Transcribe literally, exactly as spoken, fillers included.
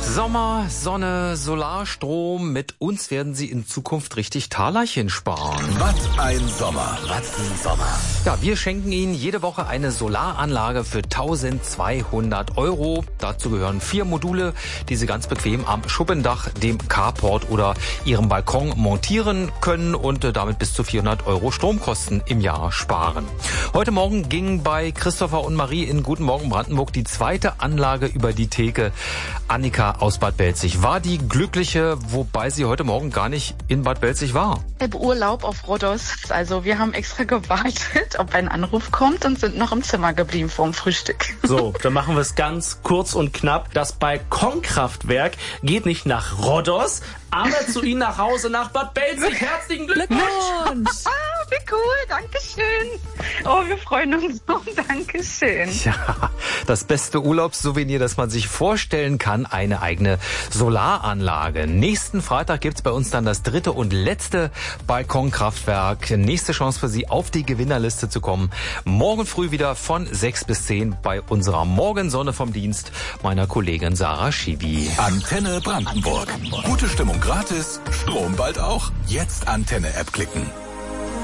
Sommer, Sonne, Solarstrom. Mit uns werden Sie in Zukunft richtig Talerchen sparen. Was ein Sommer. Was ein Sommer. Ja, wir schenken Ihnen jede Woche eine Solaranlage für eintausendzweihundert Euro. Dazu gehören vier Module, die Sie ganz bequem am Schuppendach, dem Carport oder Ihrem Balkon montieren können und damit bis zu vierhundert Euro Stromkosten im Jahr sparen. Heute Morgen ging bei Christopher und Marie in Guten Morgen Brandenburg die zweite Anlage über die Theke. Annika aus Bad Belzig war die Glückliche, wobei sie heute Morgen gar nicht in Bad Belzig war. Im Urlaub auf Rhodos. Also wir haben extra gewartet, ob ein Anruf kommt und sind noch im Zimmer geblieben vorm Frühstück. So, dann machen wir es ganz kurz und knapp. Das Balkonkraftwerk geht nicht nach Rhodos, aber zu Ihnen nach Hause nach Bad Belzig. Herzlichen Glückwunsch! Ah, wie cool, Dankeschön. Oh, wir freuen uns so, Dankeschön. Ja, das beste Urlaubssouvenir, das man sich vorstellen kann, eine eigene Solaranlage. Nächsten Freitag gibt's bei uns dann das dritte und letzte Balkonkraftwerk. Nächste Chance für Sie, auf die Gewinnerliste zu kommen. Morgen früh wieder von sechs bis zehn bei unserer Morgensonne vom Dienst meiner Kollegin Sarah Schibi. Antenne Brandenburg. Gute Stimmung gratis, Strom bald auch. Jetzt Antenne-App klicken.